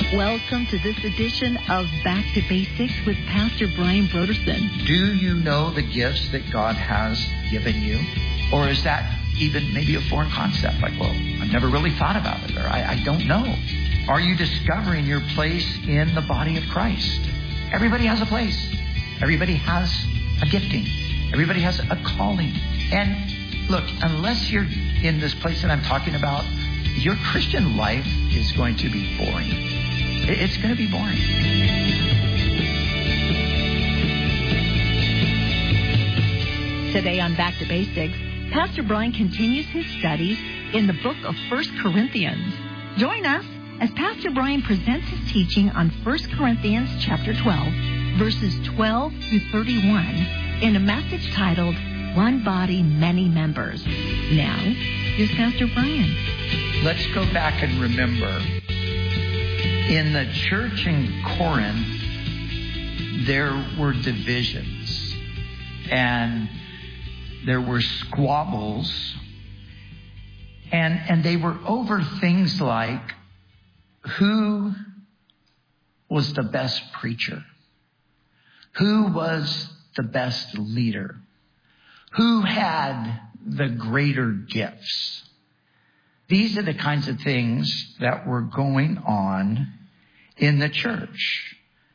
Welcome to this edition of Back to Basics with Pastor Brian Broderson. Do you know the gifts that God has given you? Or is that even maybe a foreign concept? Like, well, I've never really thought about it, or I don't know. Are you discovering your place in the body of Christ? Everybody has a place. Everybody has a gifting. Everybody has a calling. And look, unless you're in this place that I'm talking about, your Christian life is going to be boring. It's going to be boring. Today on Back to Basics, Pastor Brian continues his study in the book of 1 Corinthians. Join us as Pastor Brian presents his teaching on 1 Corinthians chapter 12, verses 12 through 31, in a message titled, One Body, Many Members. Now, here's Pastor Brian. Let's go back and remember. In the church in Corinth, there were divisions and there were squabbles, and they were over things like who was the best preacher, who was the best leader, who had the greater gifts. These are the kinds of things that were going on in the church.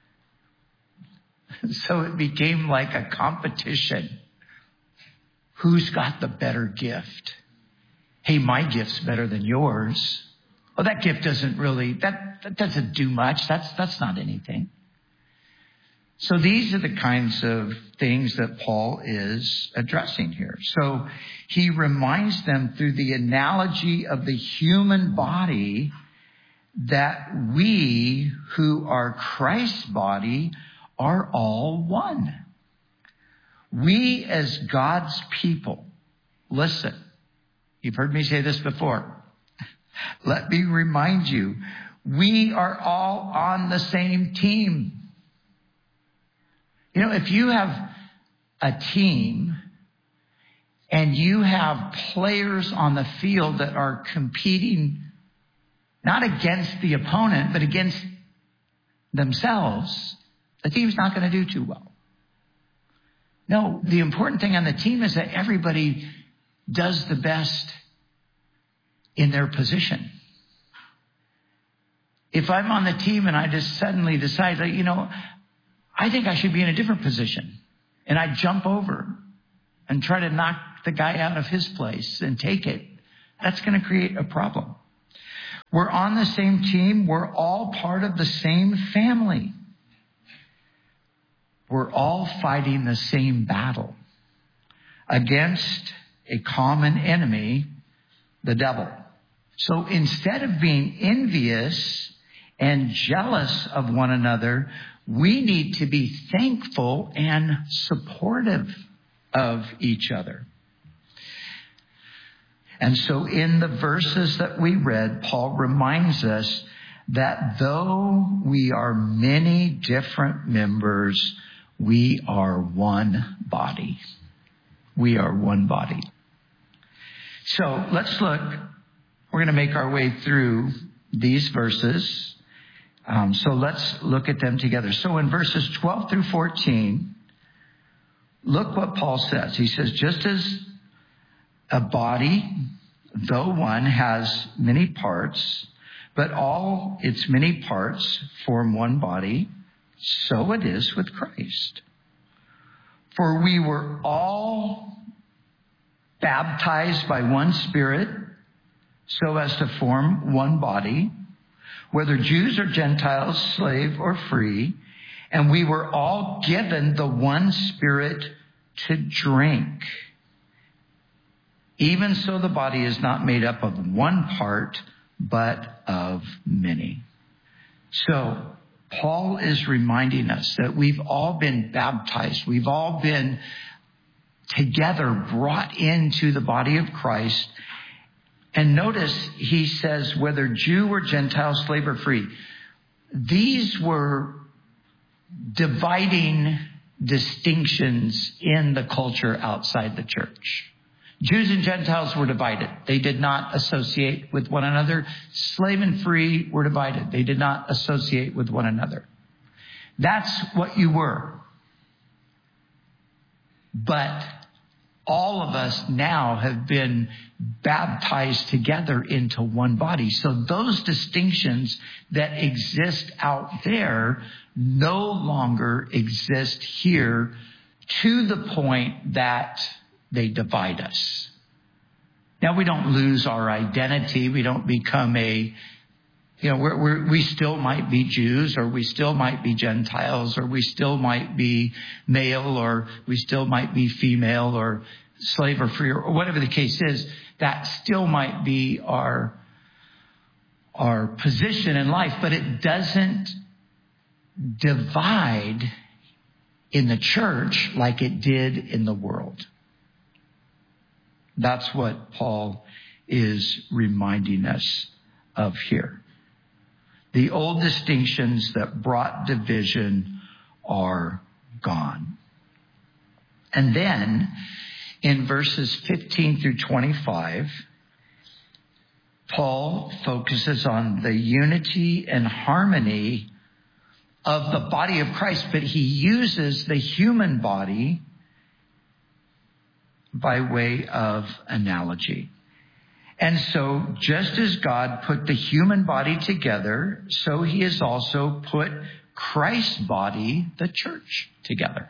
So it became like a competition. Who's got the better gift? Hey, my gift's better than yours. Oh, that gift doesn't really, that doesn't do much. That's not anything. So these are the kinds of things that Paul is addressing here. So he reminds them through the analogy of the human body that we who are Christ's body are all one. We as God's people, listen, you've heard me say this before. Let me remind you, we are all on the same team. You know, if you have a team and you have players on the field that are competing not against the opponent, but against themselves, the team's not going to do too well. No, the important thing on the team is that everybody does the best in their position. If I'm on the team and I just suddenly decide that, I think I should be in a different position, and I jump over and try to knock the guy out of his place and take it, that's going to create a problem. We're on the same team. We're all part of the same family. We're all fighting the same battle against a common enemy, the devil. So instead of being envious and jealous of one another, we need to be thankful and supportive of each other. And so in the verses that we read, Paul reminds us that though we are many different members, we are one body. We are one body. So let's look. We're going to make our way through these verses. So let's look at them together. So in verses 12 through 14, look what Paul says. He says, just as a body, though one, has many parts, but all its many parts form one body, so it is with Christ. For we were all baptized by one Spirit, so as to form one body, whether Jews or Gentiles, slave or free, and we were all given the one Spirit to drink. Even so, the body is not made up of one part, but of many. So, Paul is reminding us that we've all been baptized. We've all been together brought into the body of Christ. And notice he says, whether Jew or Gentile, slave or free. These were dividing distinctions in the culture outside the church. Jews and Gentiles were divided. They did not associate with one another. Slave and free were divided. They did not associate with one another. That's what you were. But all of us now have been baptized together into one body. So those distinctions that exist out there no longer exist here, to the point that they divide us. Now, we don't lose our identity. We don't become we still might be Jews, or we still might be Gentiles, or we still might be male, or we still might be female, or slave or free, or whatever the case is. That still might be our position in life, but it doesn't divide in the church like it did in the world. That's what Paul is reminding us of here. The old distinctions that brought division are gone. And then in verses 15 through 25, Paul focuses on the unity and harmony of the body of Christ, but he uses the human body by way of analogy. And so, just as God put the human body together, so he has also put Christ's body, the church, together.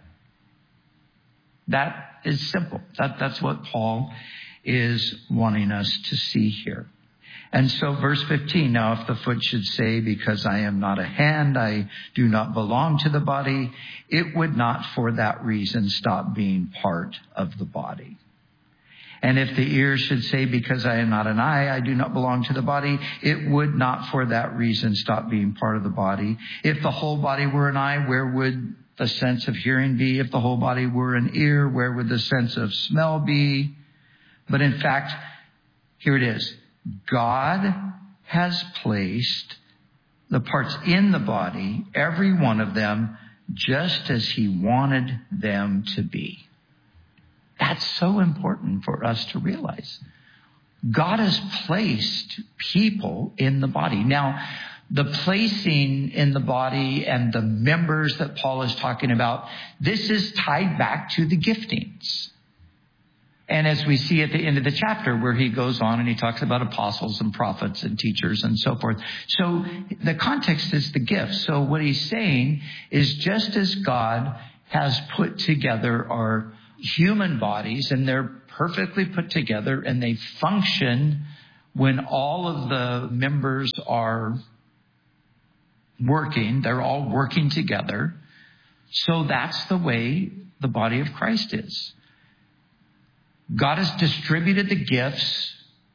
That is simple. That's what Paul is wanting us to see here. And so verse 15, now if the foot should say, because I am not a hand, I do not belong to the body, it would not for that reason stop being part of the body. And if the ear should say, because I am not an eye, I do not belong to the body, it would not for that reason stop being part of the body. If the whole body were an eye, where would the sense of hearing be? If the whole body were an ear, where would the sense of smell be? But in fact, here it is. God has placed the parts in the body, every one of them, just as he wanted them to be. That's so important for us to realize. God has placed people in the body. Now, the placing in the body and the members that Paul is talking about, this is tied back to the giftings. And as we see at the end of the chapter where he goes on and he talks about apostles and prophets and teachers and so forth. So the context is the gifts. So what he's saying is, just as God has put together our human bodies, and they're perfectly put together and they function when all of the members are working, they're all working together. So that's the way the body of Christ is. God has distributed the gifts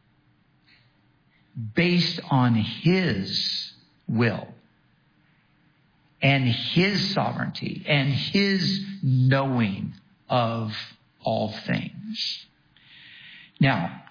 based on his will and his sovereignty and his knowing of all things. Now,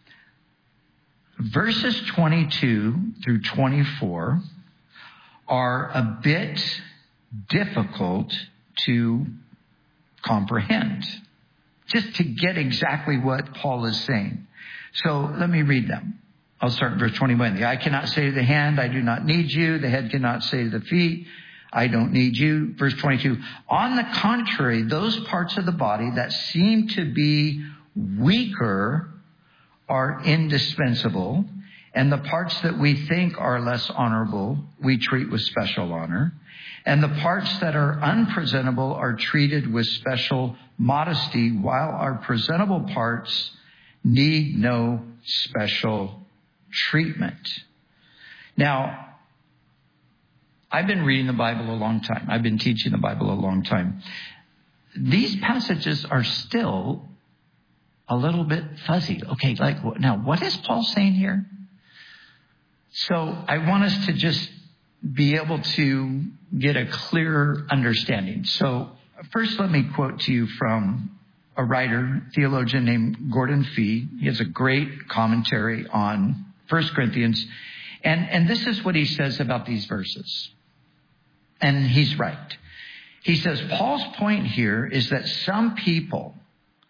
verses 22 through 24 are a bit difficult to comprehend, just to get exactly what Paul is saying. So let me read them. I'll start in verse 21. The eye cannot say to the hand, I do not need you. The head cannot say to the feet, I don't need you. Verse 22. On the contrary, those parts of the body that seem to be weaker are indispensable, and the parts that we think are less honorable, we treat with special honor. And the parts that are unpresentable are treated with special modesty, while our presentable parts need no special treatment. Now, I've been reading the Bible a long time. I've been teaching the Bible a long time. These passages are still a little bit fuzzy. Okay, now what is Paul saying here? So I want us to just be able to get a clearer understanding. So first, let me quote to you from a writer, theologian named Gordon Fee. He has a great commentary on 1 Corinthians. And this is what he says about these verses. And he's right. He says, Paul's point here is that some people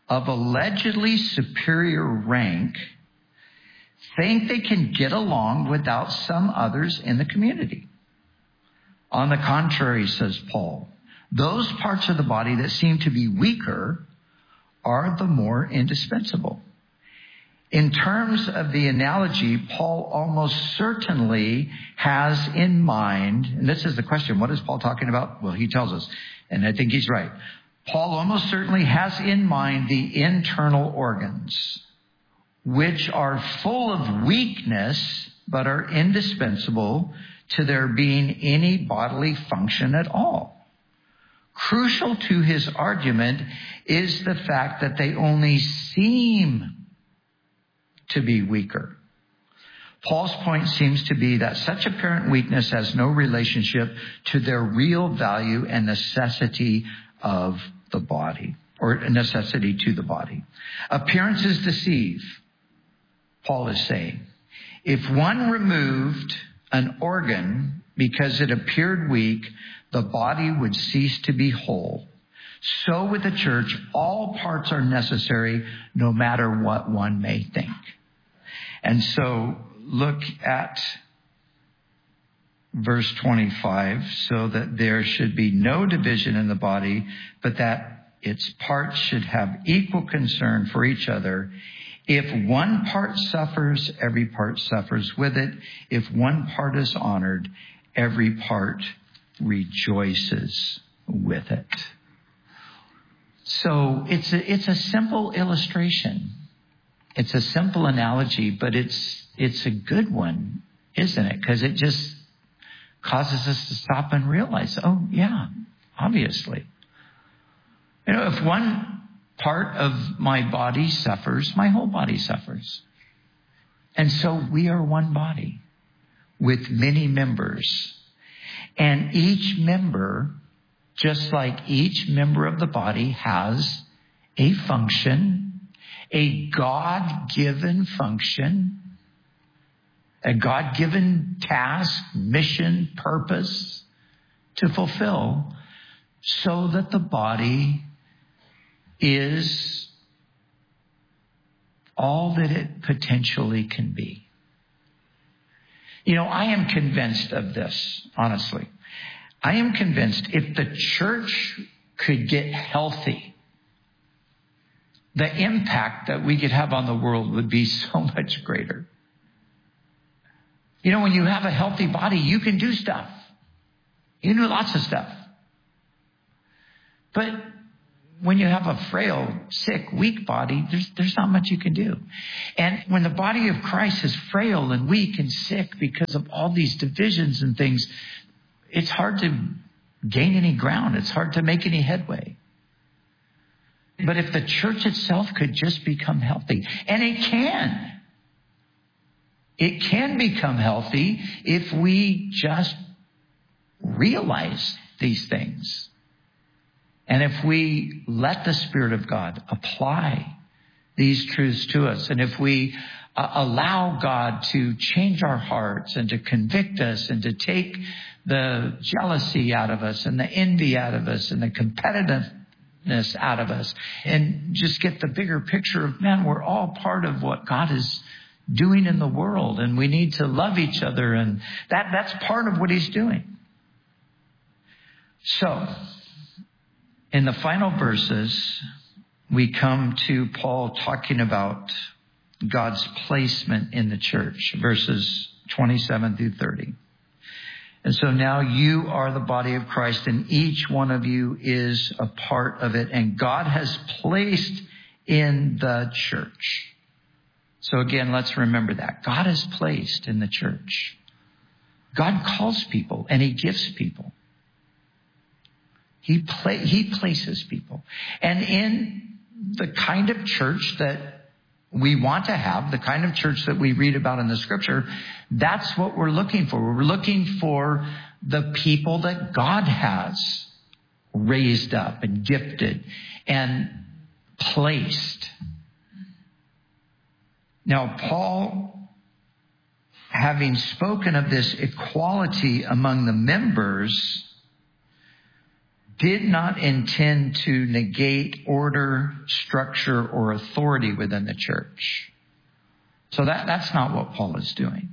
of allegedly superior rank think they can get along without some others in the community. On the contrary, says Paul, those parts of the body that seem to be weaker are the more indispensable. In terms of the analogy, Paul almost certainly has in mind, and this is the question, what is Paul talking about? Well, he tells us, and I think he's right. Paul almost certainly has in mind the internal organs, which are full of weakness, but are indispensable to there being any bodily function at all. Crucial to his argument is the fact that they only seem to be weaker. Paul's point seems to be that such apparent weakness has no relationship to their real value and necessity of the body, or necessity to the body. Appearances deceive, Paul is saying. If one removed an organ because it appeared weak, the body would cease to be whole. So with the church, all parts are necessary, no matter what one may think. And so look at verse 25, so that there should be no division in the body, but that its parts should have equal concern for each other. If one part suffers, every part suffers with it. If one part is honored, every part rejoices with it. So it's a simple illustration. It's a simple analogy, but it's a good one, isn't it? Because it just causes us to stop and realize, oh yeah, obviously. You know, if one part of my body suffers, my whole body suffers. And so we are one body with many members. And each member, just like each member of the body, has a function, a God-given function, a God-given task, mission, purpose to fulfill, so that the body is all that it potentially can be. You know, I am convinced of this, honestly. I am convinced if the church could get healthy, the impact that we could have on the world would be so much greater. You know, when you have a healthy body, you can do stuff. You can do lots of stuff. But when you have a frail, sick, weak body, there's not much you can do. And when the body of Christ is frail and weak and sick because of all these divisions and things, it's hard to gain any ground. It's hard to make any headway. But if the church itself could just become healthy, and it can become healthy if we just realize these things. And if we let the Spirit of God apply these truths to us, and if we allow God to change our hearts and to convict us and to take the jealousy out of us and the envy out of us and the competitiveness out of us, and just get the bigger picture of, man, we're all part of what God is doing in the world, and we need to love each other, and that's part of what he's doing. So, in the final verses, we come to Paul talking about God's placement in the church, verses 27 through 30. And so now you are the body of Christ, and each one of you is a part of it, and God has placed in the church. So again, let's remember that. God is placed in the church. God calls people and he gives people. He places people. And in the kind of church that we want to have, the kind of church that we read about in the scripture, that's what we're looking for. We're looking for the people that God has raised up and gifted and placed. Now, Paul, having spoken of this equality among the members, did not intend to negate order, structure, or authority within the church. So that's not what Paul is doing.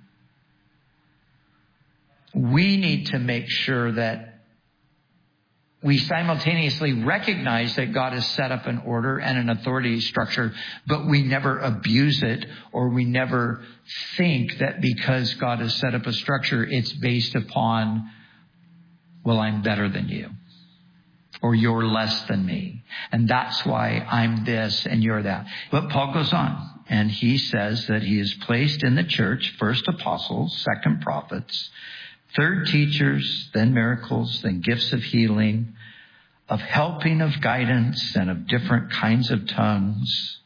We need to make sure that we simultaneously recognize that God has set up an order and an authority structure, but we never abuse it, or we never think that because God has set up a structure, it's based upon, well, I'm better than you, or you're less than me, and that's why I'm this and you're that. But Paul goes on, and he says that he is placed in the church, first apostles, second prophets, third teachers, then miracles, then gifts of healing, of helping, of guidance, and of different kinds of tongues.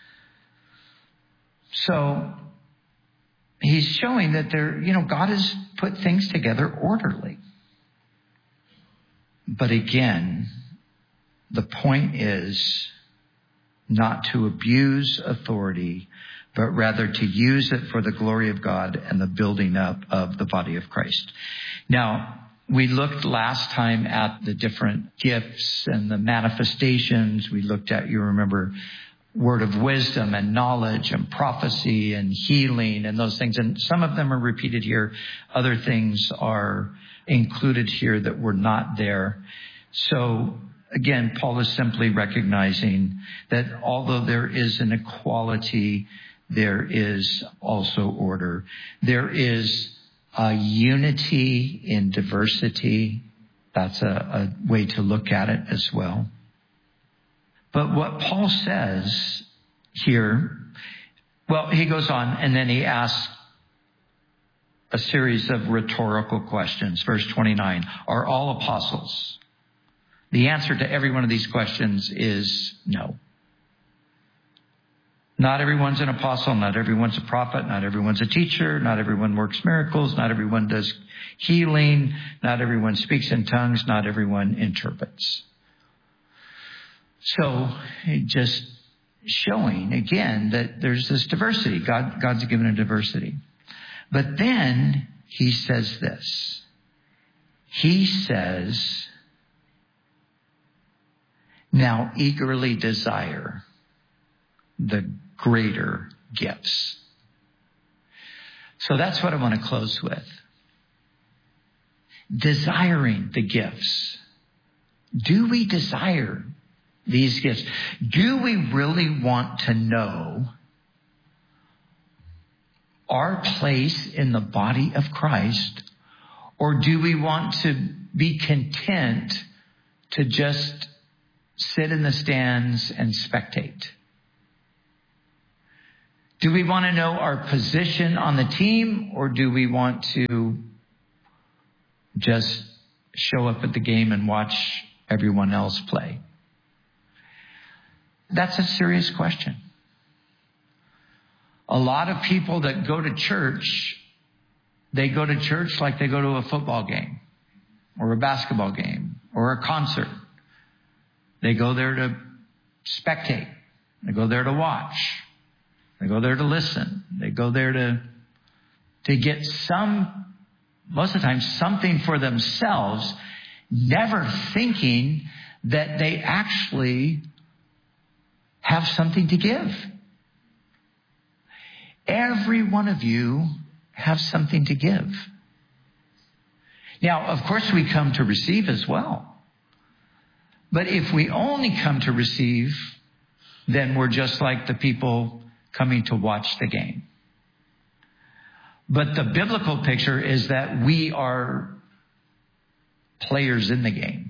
So he's showing that God has put things together orderly. But again, the point is not to abuse authority, but rather to use it for the glory of God and the building up of the body of Christ. Now, we looked last time at the different gifts and the manifestations. We looked at, you remember, word of wisdom and knowledge and prophecy and healing and those things. And some of them are repeated here. Other things are included here that were not there. So again, Paul is simply recognizing that although there is an equality, there is also order. There is a unity in diversity. That's a way to look at it as well. But what Paul says here, well, he goes on and then he asks a series of rhetorical questions. Verse 29, are all apostles? The answer to every one of these questions is no. Not everyone's an apostle. Not everyone's a prophet. Not everyone's a teacher. Not everyone works miracles. Not everyone does healing. Not everyone speaks in tongues. Not everyone interprets. So just showing again that there's this diversity. God's given a diversity. But then he says this. He says, now eagerly desire the greater gifts. So that's what I want to close with. Desiring the gifts. Do we desire these gifts? Do we really want to know our place in the body of Christ? Or do we want to be content to just sit in the stands and spectate? Do we want to know our position on the team, or do we want to just show up at the game and watch everyone else play? That's a serious question. A lot of people that go to church, they go to church like they go to a football game or a basketball game or a concert. They go there to spectate. They go there to watch. They go there to listen. They go there to get most of the time, something for themselves, never thinking that they actually have something to give. Every one of you have something to give. Now, of course, we come to receive as well. But if we only come to receive, then we're just like the people coming to watch the game. But the biblical picture is that we are players in the game.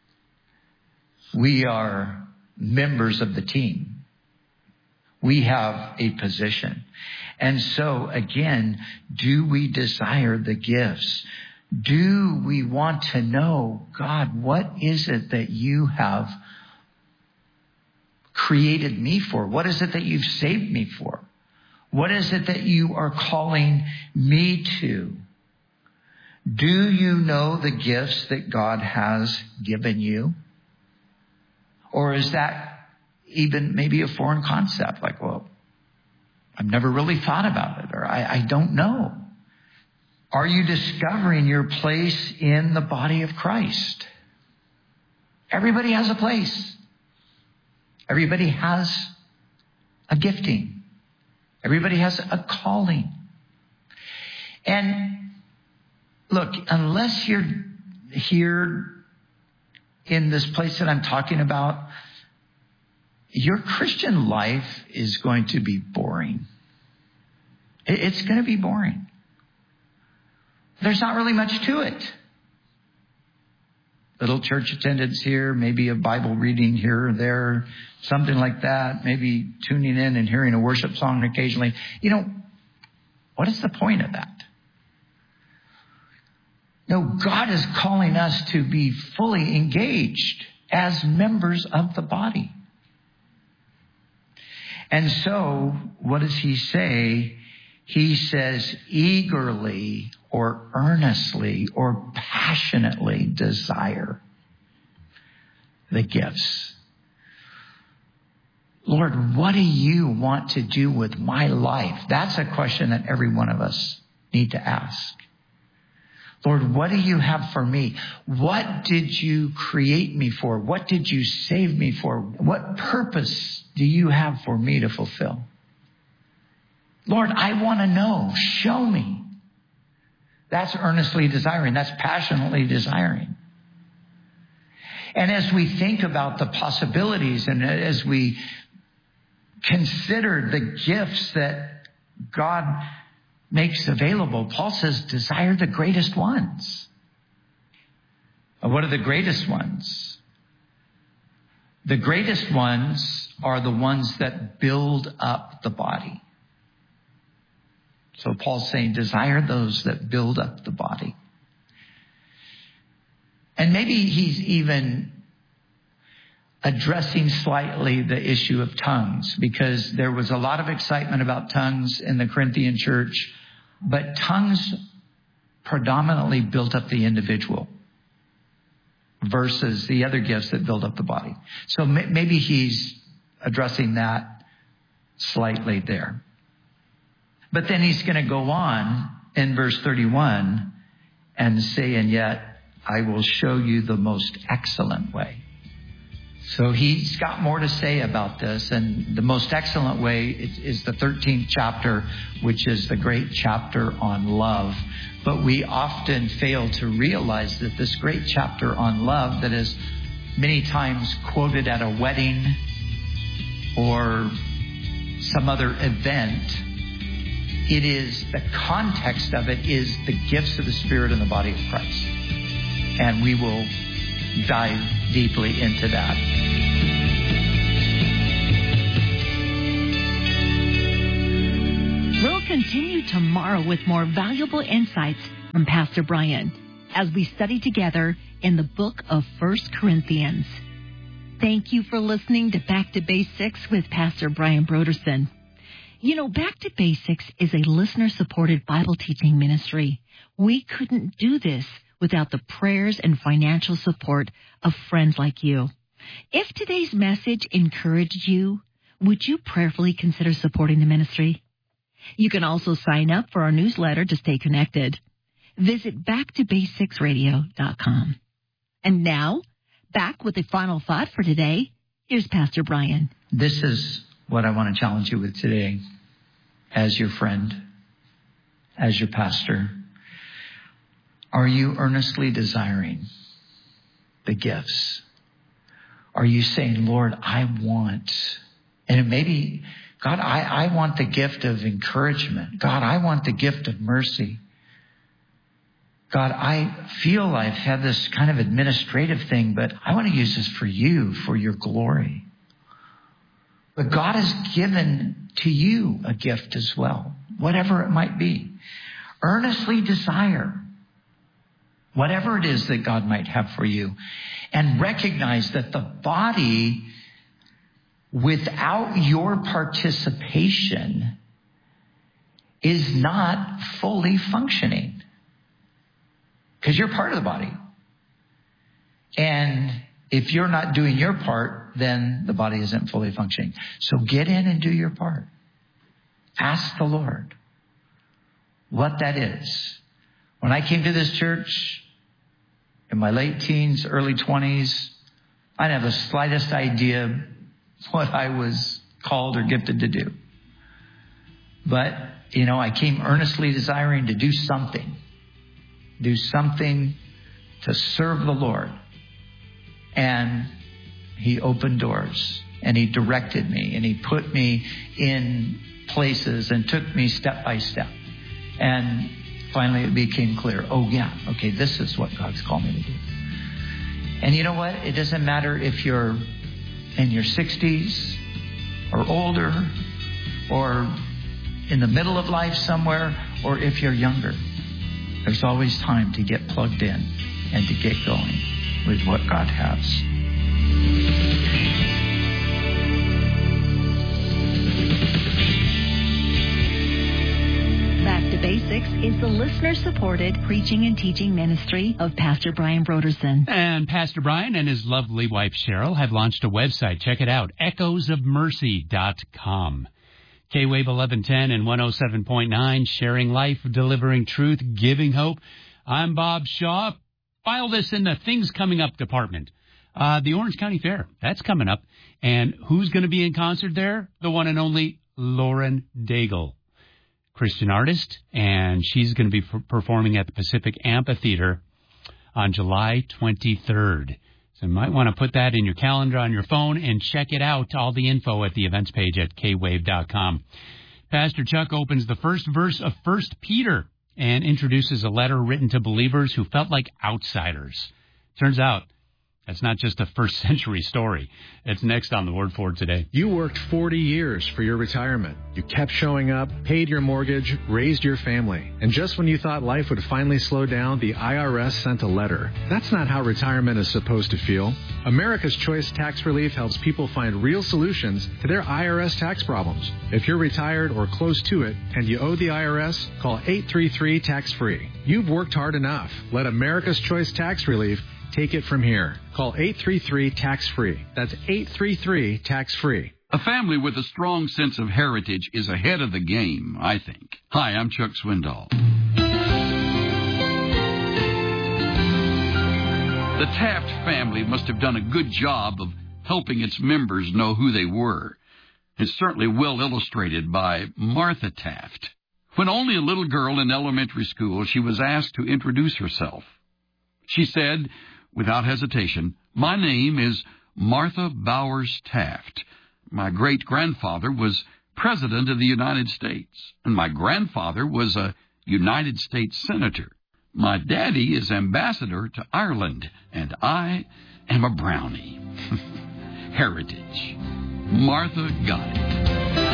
We are members of the team. We have a position. And so, again, do we desire the gifts? Do we want to know, God, what is it that you have created me for? What is it that you've saved me for? What is it that you are calling me to? Do you know the gifts that God has given you? Or is that even maybe a foreign concept? Like, well, I've never really thought about it, or I don't know. Are you discovering your place in the body of Christ? Everybody has a place. Everybody has a gifting. Everybody has a calling. And look, unless you're here in this place that I'm talking about, your Christian life is going to be boring. It's going to be boring. There's not really much to it. Little church attendance here, maybe a Bible reading here or there, something like that, maybe tuning in and hearing a worship song occasionally. You know, what is the point of that? No, God is calling us to be fully engaged as members of the body. And so, what does he say? He says, eagerly or earnestly or passionately desire the gifts. Lord, what do you want to do with my life? That's a question that every one of us need to ask. Lord, what do you have for me? What did you create me for? What did you save me for? What purpose do you have for me to fulfill? Lord, I want to know. Show me. That's earnestly desiring. That's passionately desiring. And as we think about the possibilities and as we consider the gifts that God makes available, Paul says, desire the greatest ones. What are the greatest ones? The greatest ones are the ones that build up the body. So Paul's saying, desire those that build up the body. And maybe he's even addressing slightly the issue of tongues, because there was a lot of excitement about tongues in the Corinthian church, but tongues predominantly built up the individual versus the other gifts that build up the body. So maybe he's addressing that slightly there. But then he's going to go on in verse 31 and say, and yet I will show you the most excellent way. So he's got more to say about this. And the most excellent way is the 13th chapter, which is the great chapter on love. But we often fail to realize that this great chapter on love that is many times quoted at a wedding or some other event, it is the context of it is the gifts of the Spirit in the body of Christ. And we will dive deeply into that. We'll continue tomorrow with more valuable insights from Pastor Brian as we study together in the book of 1 Corinthians. Thank you for listening to Back to Basics with Pastor Brian Brodersen. You know, Back to Basics is a listener-supported Bible teaching ministry. We couldn't do this without the prayers and financial support of friends like you. If today's message encouraged you, would you prayerfully consider supporting the ministry? You can also sign up for our newsletter to stay connected. Visit backtobasicsradio.com. And now, back with the final thought for today. Here's Pastor Brian. This is what I want to challenge you with today as your friend, as your pastor. Are you earnestly desiring the gifts? Are you saying, Lord, I want, and it may be, God, I want the gift of encouragement. God, I want the gift of mercy. God, I feel I've had this kind of administrative thing, but I want to use this for you, for your glory. But God has given to you a gift as well, whatever it might be. Earnestly desire whatever it is that God might have for you, and recognize that the body, without your participation, is not fully functioning. Because you're part of the body. And if you're not doing your part, then the body isn't fully functioning. So get in and do your part. Ask the Lord what that is. When I came to this church in my late teens, early 20s, I didn't have the slightest idea what I was called or gifted to do. But, I came earnestly desiring to do something to serve the Lord. And He opened doors, and He directed me, and He put me in places and took me step by step. And finally it became clear, okay, this is what God's called me to do. And you know what? It doesn't matter if you're in your 60s or older or in the middle of life somewhere, or if you're younger. There's always time to get plugged in and to get going with what God has. Back to Basics is the listener-supported preaching and teaching ministry of Pastor Brian Brodersen. And Pastor Brian and his lovely wife Cheryl have launched a website. Check it out, echoesofmercy.com. K-Wave 1110 and 107.9, sharing life, delivering truth, giving hope. I'm Bob Shaw. File this in the Things Coming Up department. The Orange County Fair, that's coming up. And who's going to be in concert there? The one and only Lauren Daigle, Christian artist, and she's going to be performing at the Pacific Amphitheater on July 23rd. So you might want to put that in your calendar on your phone and check it out. All the info at the events page at kwave.com. Pastor Chuck opens the first verse of 1 Peter and introduces a letter written to believers who felt like outsiders. Turns out that's not just a first century story. It's next on the Word for today. You worked 40 years for your retirement. You kept showing up, paid your mortgage, raised your family. And just when you thought life would finally slow down, the IRS sent a letter. That's not how retirement is supposed to feel. America's Choice Tax Relief helps people find real solutions to their IRS tax problems. If you're retired or close to it and you owe the IRS, call 833-TAX-FREE. You've worked hard enough. Let America's Choice Tax Relief take it from here. Call 833-TAX-FREE. That's 833-TAX-FREE. A family with a strong sense of heritage is ahead of the game, I think. Hi, I'm Chuck Swindoll. The Taft family must have done a good job of helping its members know who they were. It's certainly well illustrated by Martha Taft. When only a little girl in elementary school, she was asked to introduce herself. She said, without hesitation, "My name is Martha Bowers Taft. My great-grandfather was President of the United States, and my grandfather was a United States Senator. My daddy is Ambassador to Ireland, and I am a Brownie." Heritage. Martha got it.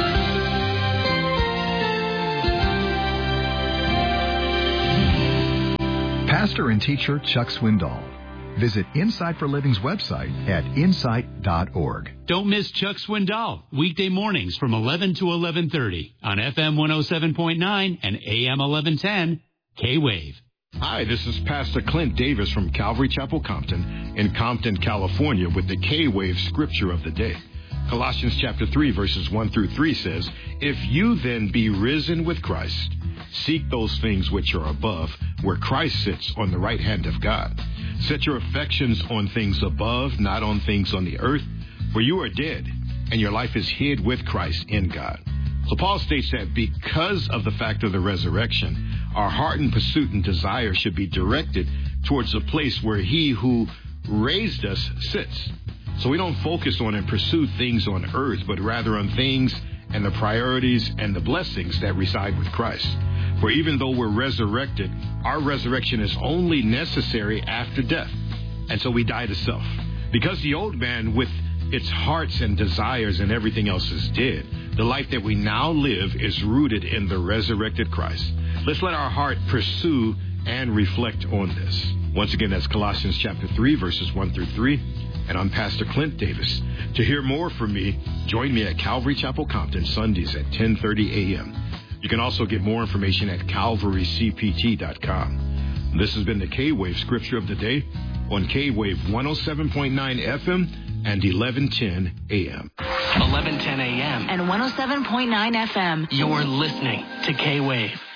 Pastor and teacher Chuck Swindoll. Visit Insight for Living's website at insight.org. Don't miss Chuck Swindoll, weekday mornings from 11 to 11:30 on FM 107.9 and AM 1110, K-Wave. Hi, this is Pastor Clint Davis from Calvary Chapel, Compton, in Compton, California, with the K-Wave Scripture of the Day. Colossians chapter 3, verses 1 through 3 says, "If you then be risen with Christ, seek those things which are above, where Christ sits on the right hand of God. Set your affections on things above, not on things on the earth, for you are dead, and your life is hid with Christ in God." So Paul states that because of the fact of the resurrection, our heart and pursuit and desire should be directed towards the place where he who raised us sits. So we don't focus on and pursue things on earth, but rather on things and the priorities and the blessings that reside with Christ. For even though we're resurrected, our resurrection is only necessary after death. And so we die to self. Because the old man with its hearts and desires and everything else is dead, the life that we now live is rooted in the resurrected Christ. Let's let our heart pursue and reflect on this. Once again, that's Colossians chapter 3, verses 1 through 3. And I'm Pastor Clint Davis. To hear more from me, join me at Calvary Chapel, Compton, Sundays at 10:30 a.m. You can also get more information at calvarycpt.com. This has been the K-Wave Scripture of the Day on K-Wave 107.9 FM and 1110 a.m. 1110 a.m. and 107.9 FM. You're listening to K-Wave.